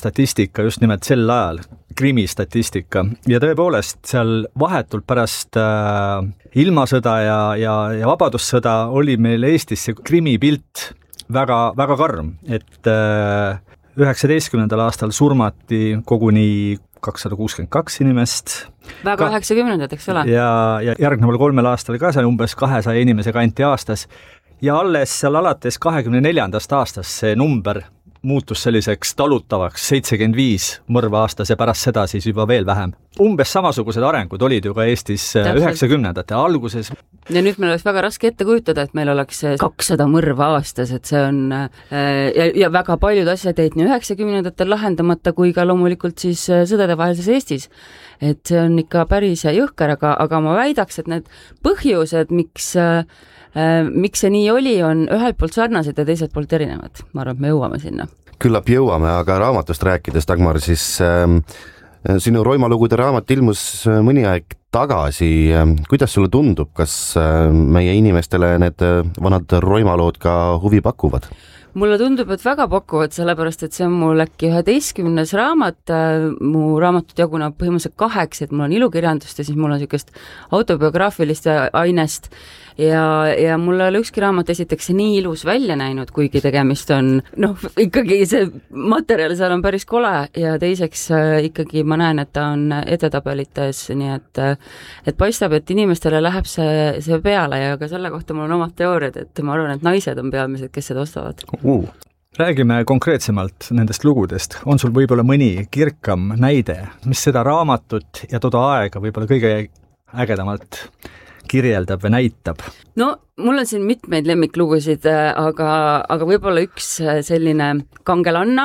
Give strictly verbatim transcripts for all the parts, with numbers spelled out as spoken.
statistika just nimelt sel ajal, krimistatistika. Ja tõepoolest seal vahetult pärast äh, ilmasõda ja, ja, ja vabadussõda oli meil Eestis see krimipilt väga, väga karm, et äh, üheksateistkümnendal aastal surmati koguni kakssada kuuskümmend kaks inimest. Väga üheksakümnendad, eks ole? Ja, ja järgneval kolmel aastal ka see umbes kahesaja inimese kanti aastas. Ja alles seal alates kahekümne neljandast aastast see number muutus selliseks talutavaks, seitsekümmend viis mõrva aastas ja pärast seda siis juba veel vähem. Umbes samasugused arengud olid ju ka Eestis üheksakümnendate alguses. Ja nüüd meil oleks väga raske ette kujutada, et meil oleks kakssada mõrva aastas, et see on ja, ja väga paljud asjad jäid nii üheksakümnendatel lahendamata kui ka loomulikult siis sõdadevahelises Eestis. Et see on ikka päris jõhker, aga, aga ma väidaks, et need põhjused, miks miks see nii oli, on ühelt poolt sarnased ja teiselt poolt erinevad. Ma arvan, et me jõuame sinna. Küllap jõuame, aga raamatust rääkides, Dagmar, siis äh, sinu Roimalugude raamat ilmus mõni aeg tagasi. Kuidas sulle tundub, kas äh, meie inimestele need vanad Roimalood ka huvi pakuvad? Mulle tundub, et väga pakuvad, sellepärast, et see on mul äkki üheteistkümnes raamat, mu raamatud jaguneb põhimõtteliselt kaheks, et mul on ilukirjandust ja siis mul on niisugust autobiograafilist ainest ja, ja mul ei ole ükski raamat esiteks nii ilus välja näinud, kuigi tegemist on, noh, ikkagi see materjal seal on päris kole ja teiseks ikkagi ma näen, et ta on edetabelites, nii et, et paistab, et inimestele läheb see, see peale ja ka selle kohta mul on omad teooriad, et ma arvan, et naised on peamised, kes seda ostavad. Uh. Räägime konkreetsemalt nendest lugudest. On sul võib-olla mõni kirkam näide, mis seda raamatut ja toda aega võib-olla kõige ägedamalt kirjeldab või näitab? No, mul on siin mitmeid lemmiklugusid, aga, aga võib-olla üks selline kangelanna,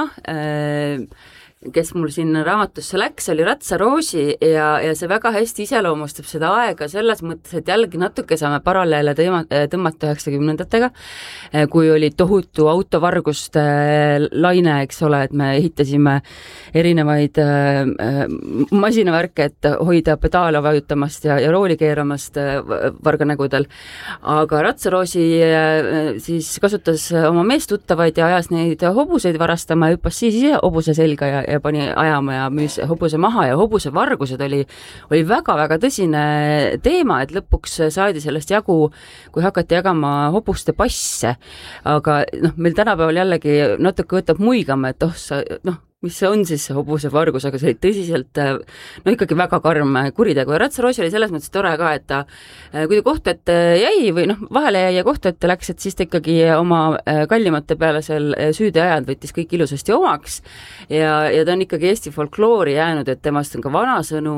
kes mul siin raamatusse läks, oli Ratsaroosi ja, ja see väga hästi iseloomustab seda aega selles mõttes, et jällegi natuke saame paralleele tõmmata üheksakümnendatega, kui oli tohutu autovarguste laine, eks ole, et me ehitasime erinevaid masinavärke, et hoida pedaale vajutamast ja, ja rooli keeramast varganägudel. Aga Ratsaroosi siis kasutas oma meestuttavaid ja ajas neid hobuseid varastama ja hüppas siis ise hobuse selga ja ja pani ajama ja müüs hobuse maha ja hobuse vargused oli, oli väga-väga tõsine teema, et lõpuks saadi sellest jagu, kui hakati jagama hobuste passe. Aga noh, meil tänapäeval jällegi natuke võtab muigama, et oh, sa, noh, mis see on siis see hobuse vargus, aga see oli tõsiselt, no ikkagi väga karm kuritegu. Ja Ratsaroosi oli selles mõttes tore ka, et ta, kui ta kohtu ette jäi või noh, vahele jäi ja kohtu ette läks, et siis ta ikkagi oma kallimate peale seal süüde ajad võttis kõik ilusasti omaks ja, ja ta on ikkagi Eesti folkloori jäänud, et temast on ka vanasõnu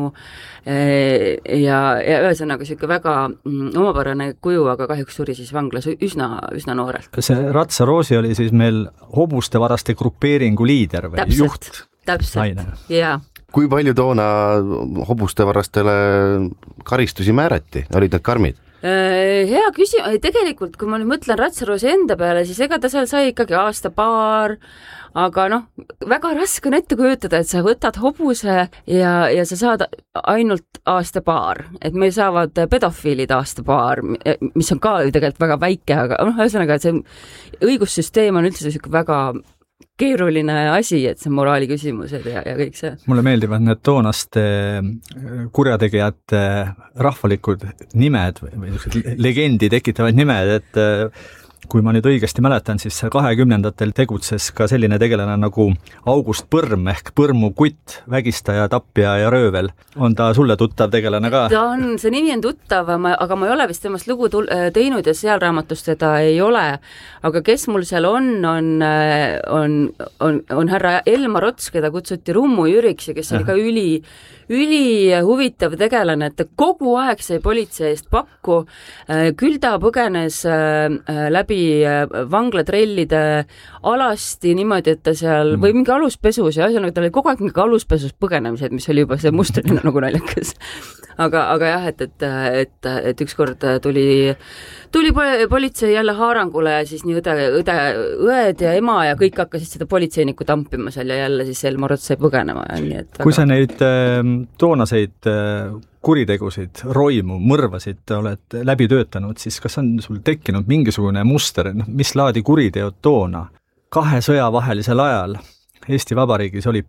ja, ja ühesõnaga siuke väga omapärane kuju, aga kahjuks suri siis vanglas üsna, üsna noorelt. See Ratsaroosi oli siis meil hobuste varaste grupeeringu liider või Täpselt. juht? Täpselt, jaa. Kui palju toona hobuste varastele karistusi määrati? Olid need karmid? Hea küsimus, tegelikult kui ma nüüd mõtlen Ratsaroosi enda peale, siis ega ta seal sai ikkagi aasta paar, aga noh, väga raske on ette kujutada, et sa võtad hobuse ja, ja sa saad ainult aasta paar, et meil saavad pedofiilid aasta paar, mis on ka tegelikult väga väike, aga noh, ühesõnaga, et see õigussüsteem on üldse selline väga keeruline asi, et see moraali küsimused ja, ja kõik see. Mulle meeldivad need toonaste kurjategijate rahvalikud nimed või, või legendi tekitavad nimed, et kui ma nüüd õigesti mäletan, siis kahekümnendatel tegutses ka selline tegelane nagu August Põrm ehk Põrmu kutt, vägistaja, tappja ja röövel. On ta sulle tuttav tegelane ka? Ta on, see nimi on tuttav, aga ma ei ole vist temast lugu teinud ja seal raamatust seda ei ole. Aga kes mul seal on, on, on, on, on härra Elmar Ots, keda kutsuti Rummu Jüriks ja kes oli ka üli üli huvitav tegelane, et ta kogu aeg sai politsei eest pakku, küll ta põgenes läbi vanglatrellide alasti niimoodi, et ta seal, või mingi aluspesus ja asjana, ta oli kogu aeg mingi aluspesus põgenemised, mis oli juba see mustrina nagu naljakas. Aga, aga jah, et, et, et, et ükskord tuli, tuli politsei jälle haarangule ja siis nii õde, õde, õed ja ema ja kõik hakkasid seda politseinikku tampima seal ja jälle siis Elmar Ots sai põgenema. Nii, et väga... Kui sa neid toonaseid kuritegusid, roimu, mõrvasid oled läbi töötanud, siis kas on sul tekkinud mingisugune muster, mis laadi kuriteod toona? Kahe sõja vahelisel ajal Eesti Vabariigis oli